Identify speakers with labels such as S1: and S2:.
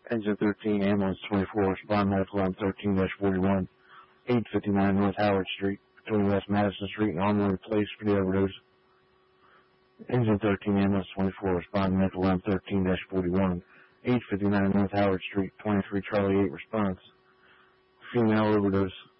S1: Engine 13, ambulance 24, respond medical line 13-41, 859 North Howard Street, between West Madison Street and Armory Place for the overdose. Engine 13, ambulance 24, respond medical line 13-41, 859 North Howard Street, 23 Charlie 8 response. Female overdose.